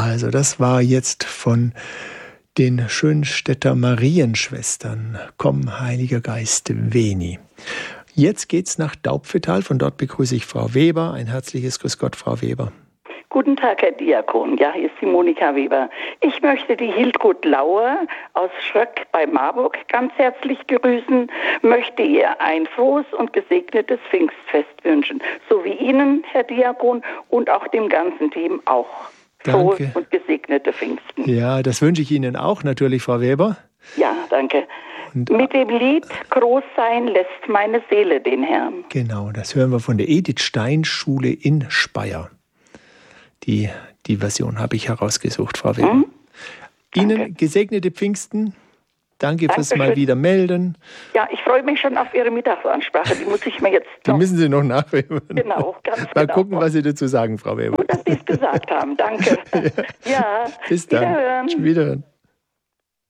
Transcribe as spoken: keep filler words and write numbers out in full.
Also das war jetzt von den Schönstädter Marienschwestern. Komm, Heiliger Geist, veni. Jetzt geht's nach Dauphetal. Von dort begrüße ich Frau Weber. Ein herzliches Grüß Gott, Frau Weber. Guten Tag, Herr Diakon. Ja, hier ist die Monika Weber. Ich möchte die Hildgud Lauer aus Schröck bei Marburg ganz herzlich grüßen, möchte ihr ein frohes und gesegnetes Pfingstfest wünschen. So wie Ihnen, Herr Diakon, und auch dem ganzen Team auch. Frohe Danke. Und gesegnete Pfingsten. Ja, das wünsche ich Ihnen auch natürlich, Frau Weber. Ja, danke. Und mit dem Lied Groß sein lässt meine Seele den Herrn. Genau, das hören wir von der Edith Stein Schule in Speyer. Die, die Version habe ich herausgesucht, Frau Weber. Mhm. Ihnen gesegnete Pfingsten. Danke fürs Dankeschön. Mal wieder melden. Ja, ich freue mich schon auf Ihre Mittagsansprache. Die muss ich mir jetzt Die noch... müssen Sie noch nachhören. Genau, ganz Mal genau. gucken, was Sie dazu sagen, Frau Weber. Gut, dass Sie es gesagt haben. Danke. Ja, ja. Bis dann. Wiederhören. Wiederhören.